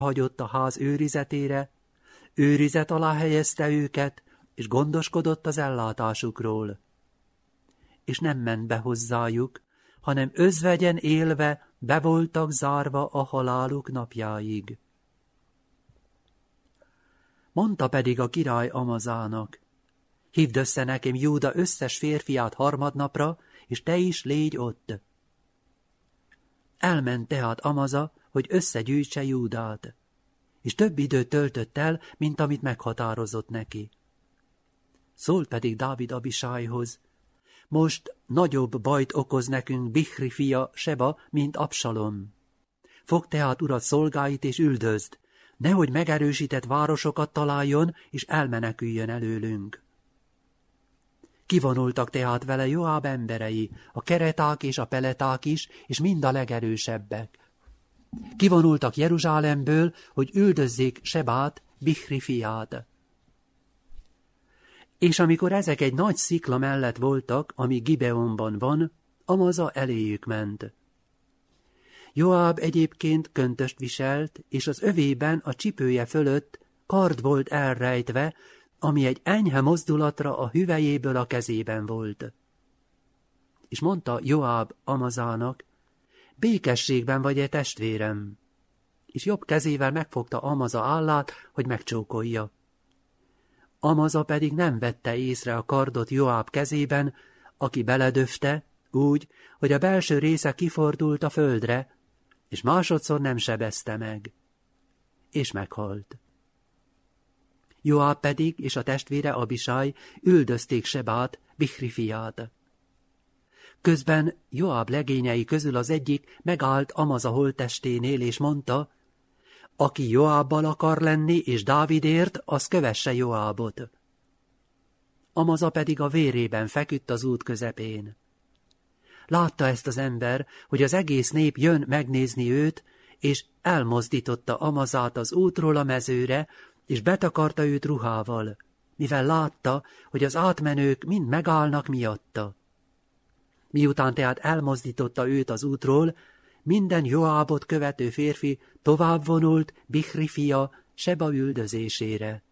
hagyott a ház őrizetére, őrizet alá helyezte őket, és gondoskodott az ellátásukról. És nem ment be hozzájuk, hanem özvegyen élve be voltak zárva a haláluk napjáig. Mondta pedig a király Amazának: hívd össze nekem Júda összes férfiát harmadnapra, és te is légy ott. Elment tehát Amaza, hogy összegyűjtse Júdát, és több időt töltött el, mint amit meghatározott neki. Szólt pedig Dávid Abisájhoz: most nagyobb bajt okoz nekünk Bichri fia Seba, mint Absalom. Fogd tehát urat szolgáit és üldözd, nehogy megerősített városokat találjon, és elmeneküljön előlünk. Kivonultak tehát vele Joáb emberei, a kereták és a peleták is, és mind a legerősebbek. Kivonultak Jeruzsálemből, hogy üldözzék Sebát, Bichri fiát. És amikor ezek egy nagy szikla mellett voltak, ami Gibeonban van, Amaza eléjük ment. Joáb egyébként köntöst viselt, és az övében a csipője fölött kard volt elrejtve, ami egy enyhe mozdulatra a hüvelyéből a kezében volt. És mondta Joáb Amazának: békességben vagy-e, testvérem? És jobb kezével megfogta Amaza állát, hogy megcsókolja. Amaza pedig nem vette észre a kardot Joáb kezében, aki beledöfte, úgy, hogy a belső része kifordult a földre, és másodszor nem sebezte meg, és meghalt. Joáb pedig és a testvére Abisaj üldözték Sebát, Bichri fiát. Közben Joáb legényei közül az egyik megállt Amaza holttesténél, és mondta: aki Joábbal akar lenni, és Dávidért, az kövesse Joábot. Amaza pedig a vérében feküdt az út közepén. Látta ezt az ember, hogy az egész nép jön megnézni őt, és elmozdította Amazát az útról a mezőre, és betakarta őt ruhával, mivel látta, hogy az átmenők mind megállnak miatta. Miután tehát elmozdította őt az útról, minden Joábot követő férfi tovább vonult Bichri fia Seba üldözésére.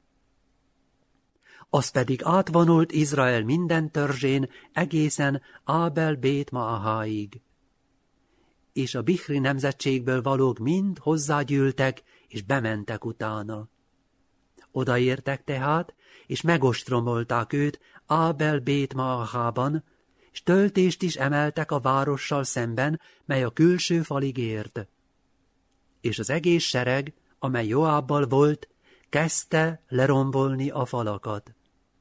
Az pedig átvonult Izrael minden törzsén egészen Ábel Bét Maaháig. És a Bichri nemzetségből valók mind hozzágyűltek, és bementek utána. Odaértek tehát, és megostromolták őt Ábel Bét Maahában, és töltést is emeltek a várossal szemben, mely a külső falig ért. És az egész sereg, amely Joábbal volt, kezdte lerombolni a falakat.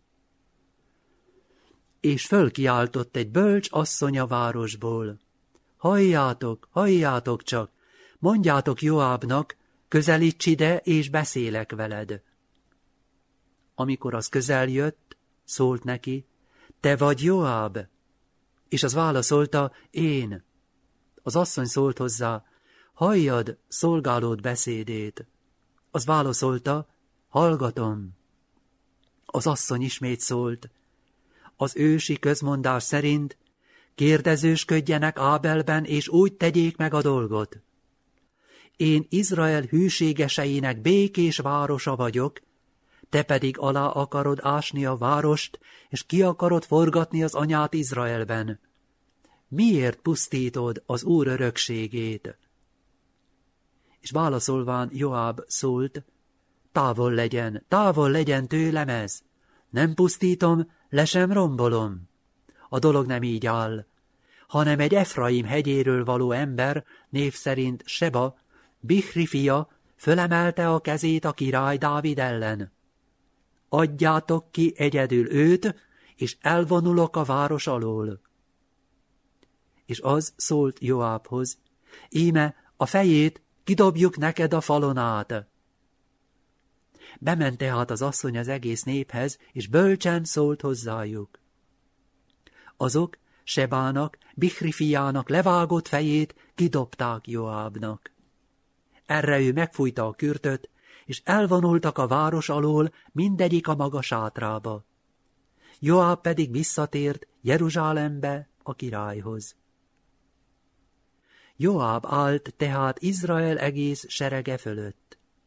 És fölkiáltott egy bölcs asszony a városból: halljátok, halljátok csak, mondjátok Joábnak, közelíts ide, és beszélek veled. Amikor az közel jött, szólt neki: te vagy Joáb? És az válaszolta: én. Az asszony szólt hozzá: halljad szolgálód beszédét. Az válaszolta: hallgatom. Az asszony ismét szólt: az ősi közmondás szerint kérdezősködjenek Ábelben, és úgy tegyék meg a dolgot. Én Izrael hűségeseinek békés városa vagyok, te pedig alá akarod ásni a várost, és ki akarod forgatni az anyát Izraelben. Miért pusztítod az Úr örökségét? És válaszolván Joáb szólt: távol legyen tőlem ez. Nem pusztítom, le sem rombolom. A dolog nem így áll, hanem egy Efraim hegyéről való ember, név szerint Seba, Bichri fia, fölemelte a kezét a király Dávid ellen. Adjátok ki egyedül őt, és elvonulok a város alól. És az szólt Joábhoz: íme a fejét kidobjuk neked a falon át. Bement tehát az asszony az egész néphez, és bölcsen szólt hozzájuk. Azok Sebának, Bichri fiának levágott fejét kidobták Joábnak. Erre ő megfújta a kürtöt, és elvonultak a város alól, mindegyik a maga sátrába. Joáb pedig visszatért Jeruzsálembe a királyhoz. Joáb állt tehát Izrael egész serege fölött.